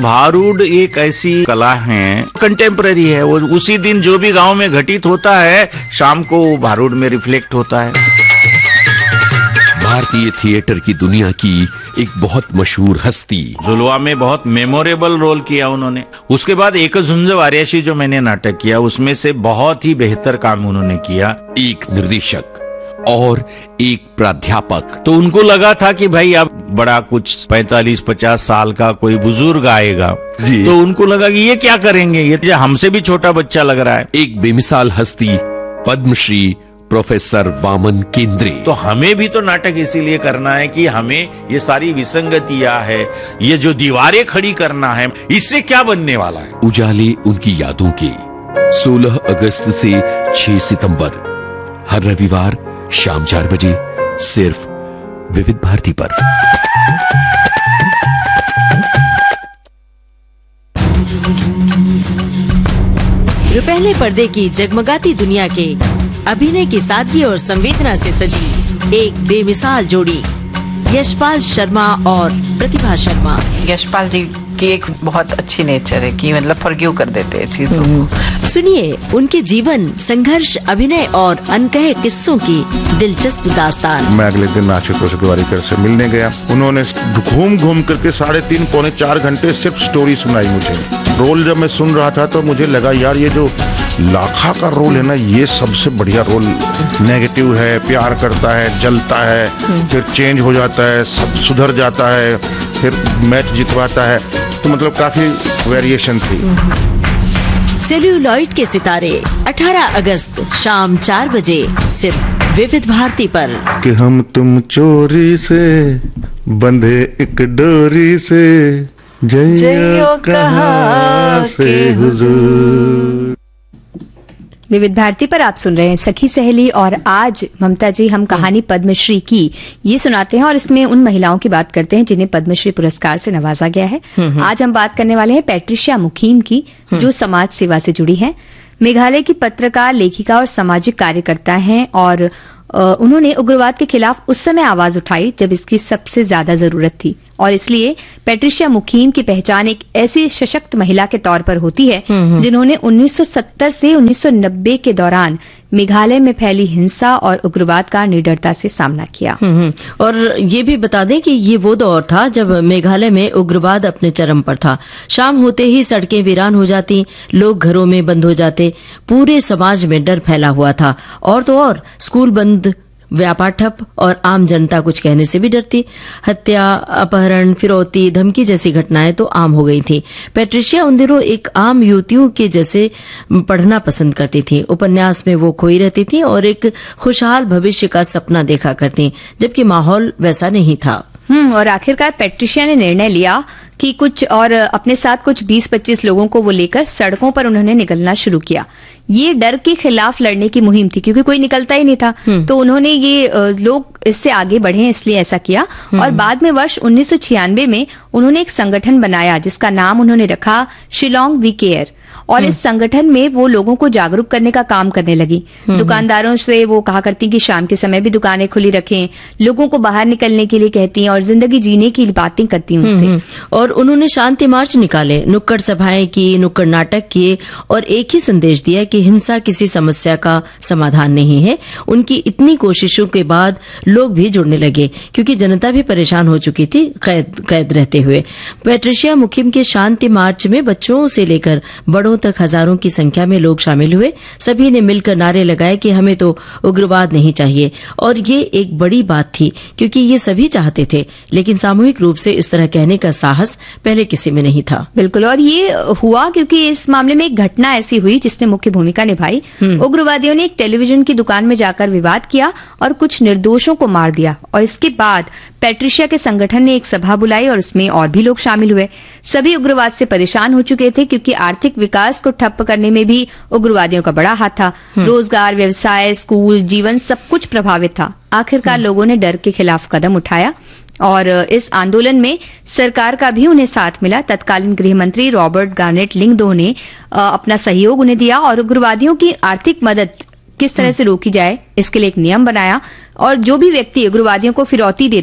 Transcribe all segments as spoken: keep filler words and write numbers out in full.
भारूड एक ऐसी कला है, कंटेम्पररी है। वो उसी दिन जो भी गांव में घटित होता है शाम को भारूड में रिफ्लेक्ट होता है। भारतीय थिएटर की दुनिया की एक बहुत मशहूर हस्ती। जुलवा में बहुत मेमोरेबल रोल किया उन्होंने। उसके बाद एक झुंज वार्याशी जो मैंने नाटक किया, उसमें से बहुत ही बेहतर काम उन्होंने किया। एक निर्देशक और एक प्राध्यापक। तो उनको लगा था कि भाई अब बड़ा कुछ पैंतालीस पचास साल का कोई बुजुर्ग आएगा, तो उनको लगा कि ये क्या करेंगे, ये हमसे भी छोटा बच्चा लग रहा है। एक बेमिसाल हस्ती पद्मश्री प्रोफेसर वामन केंद्रे। तो हमें भी तो नाटक इसीलिए करना है कि हमें ये सारी विसंगतियां है, ये जो दीवारें खड़ी करना है, इससे क्या बनने वाला है। उजाले उनकी यादों के सोलह अगस्त से छह सितंबर हर रविवार शाम चार बजे सिर्फ विविध भारती पर। रुपहले पर्दे की जगमगाती दुनिया के अभिनय की सादगी और संवेदना से सजी एक बेमिसाल जोड़ी, यशपाल शर्मा और प्रतिभा शर्मा। यशपाल जी की एक बहुत अच्छी नेचर है कि मतलब फॉरगिव कर देते हैं चीजों को। सुनिए उनके जीवन, संघर्ष, अभिनय और अनकहे किस्सों की दिलचस्प दास्तान। मैं अगले दिन आशुतोष गोवारिकर से मिलने गया। उन्होंने घूम घूम करके साढ़े तीन पौने चार घंटे सिर्फ स्टोरी सुनाई मुझे। रोल जब मैं सुन रहा था तो मुझे लगा यार ये जो लाखा का रोल है ना, ये सबसे बढ़िया रोल। नेगेटिव है, प्यार करता है, जलता है, फिर चेंज हो जाता है, सब सुधर जाता है, फिर मैच जितवाता है। तो मतलब काफी वेरिएशन थी। सेल्यूलॉइड के सितारे अठारह अगस्त शाम चार बजे सिर्फ विविध भारती पर। कि हम तुम चोरी से बंधे एक डोरी से, जइयो कहाँ से हुजूर। विविध भारती पर आप सुन रहे हैं सखी सहेली, और आज ममता जी हम कहानी पद्मश्री की ये सुनाते हैं और इसमें उन महिलाओं की बात करते हैं जिन्हें पद्मश्री पुरस्कार से नवाजा गया है। आज हम बात करने वाले हैं पैट्रिशिया मुकीम की, जो समाज सेवा से जुड़ी हैं। मेघालय की पत्रकार, लेखिका और सामाजिक कार्यकर्ता हैं और उन्होंने उग्रवाद के खिलाफ उस समय आवाज उठाई जब इसकी सबसे ज्यादा जरूरत थी, और इसलिए पैट्रिशिया मुकीम की पहचान एक ऐसी सशक्त महिला के तौर पर होती है जिन्होंने उन्नीस सौ सत्तर से उन्नीस सौ नब्बे के दौरान मेघालय में फैली हिंसा और उग्रवाद का निडरता से सामना किया। और ये भी बता दें कि ये वो दौर था जब मेघालय में उग्रवाद अपने चरम पर था। शाम होते ही सड़कें वीरान हो जाती, लोग घरों में बंद हो जाते, पूरे समाज में डर फैला हुआ था। और तो और स्कूल बंद, व्यापार ठप और आम जनता कुछ कहने से भी डरती। हत्या, अपहरण, फिरौती, धमकी जैसी घटनाएं तो आम हो गई थी। पैट्रिशिया उन दिनों एक आम युवतियों के जैसे पढ़ना पसंद करती थी। उपन्यास में वो खोई रहती थी और एक खुशहाल भविष्य का सपना देखा करती, जबकि माहौल वैसा नहीं था। हम्म और आखिरकार पैट्रिशिया ने निर्णय लिया कि कुछ और अपने साथ कुछ बीस पच्चीस लोगों को वो लेकर सड़कों पर उन्होंने निकलना शुरू किया। ये डर के खिलाफ लड़ने की मुहिम थी क्योंकि कोई निकलता ही नहीं था, तो उन्होंने ये लोग इससे आगे बढ़े इसलिए ऐसा किया। और बाद में वर्ष उन्नीस सौ छियानवे में उन्होंने एक संगठन बनाया जिसका नाम उन्होंने रखा शिलोंग वी केयर, और इस संगठन में वो लोगों को जागरूक करने का काम करने लगी। दुकानदारों से वो कहा करती कि शाम के समय भी दुकानें खुली रखें, लोगों को बाहर निकलने के लिए कहती हैं और जिंदगी जीने की बातें करती हैं उनसे। और उन्होंने शांति मार्च निकाले, नुक्कड़ सभाएं की, नुक्कड़ नाटक किए और एक ही संदेश दिया कि हिंसा किसी समस्या का समाधान नहीं है। उनकी इतनी कोशिशों के बाद लोग भी जुड़ने लगे क्योंकि जनता भी परेशान हो चुकी थी कैद कैद रहते हुए। पैट्रिशिया मुकीम के शांति मार्च में बच्चों से लेकर बड़ों तक हजारों की संख्या में लोग शामिल हुए। सभी ने मिलकर नारे लगाए कि हमें तो उग्रवाद नहीं चाहिए, और ये एक बड़ी बात थी क्योंकि ये सभी चाहते थे, लेकिन सामूहिक रूप से इस तरह कहने का साहस पहले किसी में नहीं था। बिल्कुल, और ये हुआ क्योंकि इस मामले में एक घटना ऐसी हुई जिसने मुख्य भूमिका निभाई। उग्रवादियों ने एक टेलीविजन की दुकान में जाकर विवाद किया और कुछ निर्दोषों को मार दिया, और इसके बाद पैट्रिशिया के संगठन ने एक सभा बुलाई और उसमें और भी लोग शामिल हुए। सभी उग्रवाद से परेशान हो चुके थे क्योंकि आर्थिक विकास को ठप करने में भी उग्रवादियों का बड़ा हाथ था। रोजगार, व्यवसाय, स्कूल, जीवन सब कुछ प्रभावित था। आखिरकार लोगों ने डर के खिलाफ कदम उठाया और इस आंदोलन में सरकार का भी उन्हें साथ मिला। तत्कालीन गृह मंत्री रॉबर्ट गार्नेट लिंगदो ने अपना सहयोग उन्हें दिया और उग्रवादियों की आर्थिक मदद किस तरह से रोकी जाए इसके लिए एक नियम बनाया, और जो भी व्यक्ति उग्रवादियों को फिरौती देता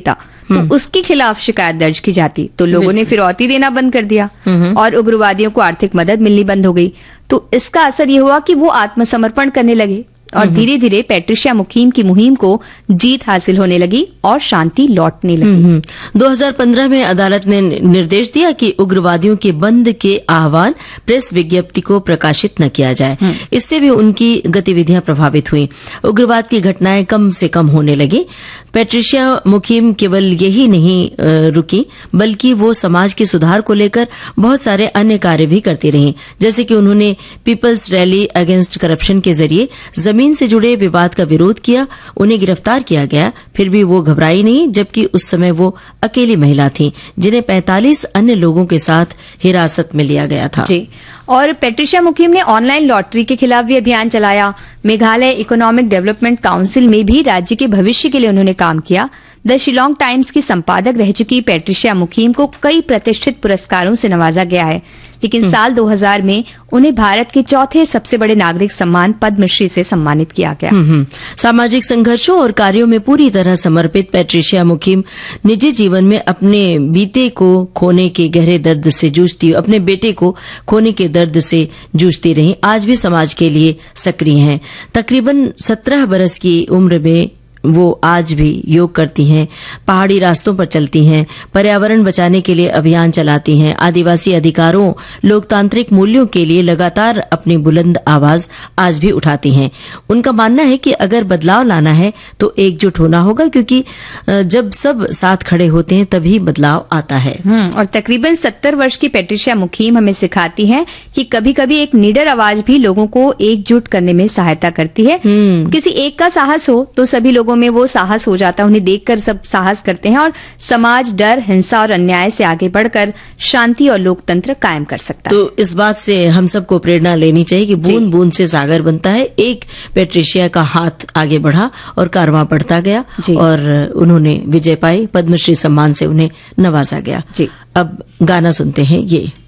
तो उसके खिलाफ शिकायत दर्ज की जाती, तो लोगों ने फिरौती देना बंद कर दिया और उग्रवादियों को आर्थिक मदद मिलनी बंद हो गई। तो इसका असर ये हुआ कि वो आत्मसमर्पण करने लगे और धीरे धीरे पैट्रिशिया मुकीम की मुहिम को जीत हासिल होने लगी और शांति लौटने लगी। दो हज़ार पंद्रह में अदालत ने निर्देश दिया कि उग्रवादियों के बंद के आह्वान प्रेस विज्ञप्ति को प्रकाशित न किया जाए। इससे भी उनकी गतिविधियां प्रभावित हुई, उग्रवाद की घटनाएं कम से कम होने लगी। पैट्रिशिया मुकीम केवल यही नहीं रुकी, बल्कि वो समाज के सुधार को लेकर बहुत सारे अन्य कार्य भी करती रहीं, जैसे कि उन्होंने पीपल्स रैली अगेंस्ट करप्शन के जरिए जमीन से जुड़े विवाद का विरोध किया। उन्हें गिरफ्तार किया गया, फिर भी वो घबराई नहीं, जबकि उस समय वो अकेली महिला थी जिन्हें पैंतालीस अन्य लोगों के साथ हिरासत में लिया गया था। जी, और पैट्रिशिया मुकीम ने ऑनलाइन लॉटरी के खिलाफ भी अभियान चलाया। मेघालय इकोनॉमिक डेवलपमेंट काउंसिल में भी राज्य के भविष्य के लिए उन्होंने काम किया। द शिलोंग टाइम्स की संपादक रह चुकी पैट्रिशिया मुकीम को कई प्रतिष्ठित पुरस्कारों से नवाजा गया है, लेकिन साल दो हज़ार में उन्हें भारत के चौथे सबसे बड़े नागरिक सम्मान पद्मश्री से सम्मानित किया गया। सामाजिक संघर्षों और कार्यों में पूरी तरह समर्पित पैट्रिशिया मुकीम निजी जीवन में अपने बीते को खोने के गहरे दर्द से जूझती अपने बेटे को खोने के दर्द से जूझती रही। आज भी समाज के लिए सक्रिय हैं। तकरीबन सत्रह बरस की उम्र में वो आज भी योग करती हैं, पहाड़ी रास्तों पर चलती हैं, पर्यावरण बचाने के लिए अभियान चलाती हैं, आदिवासी अधिकारों, लोकतांत्रिक मूल्यों के लिए लगातार अपनी बुलंद आवाज आज भी उठाती हैं। उनका मानना है कि अगर बदलाव लाना है तो एकजुट होना होगा, क्योंकि जब सब साथ खड़े होते हैं तभी बदलाव आता है। और तकरीबन सत्तर वर्ष की पैट्रिशिया मुकीम हमें सिखाती है कि कभी कभी एक निडर आवाज भी लोगों को एकजुट करने में सहायता करती है। किसी एक का साहस हो तो सभी लोगों में वो साहस हो जाता है, उन्हें देखकर सब साहस करते हैं और समाज डर, हिंसा और अन्याय से आगे बढ़कर शांति और लोकतंत्र कायम कर सकता है। तो इस बात से हम सबको प्रेरणा लेनी चाहिए कि बूंद बूंद से सागर बनता है। एक पैट्रिशिया का हाथ आगे बढ़ा और कारवां बढ़ता गया और उन्होंने विजय पाई, पद्मश्री सम्मान से उन्हें नवाजा गया। जी, अब गाना सुनते हैं ये।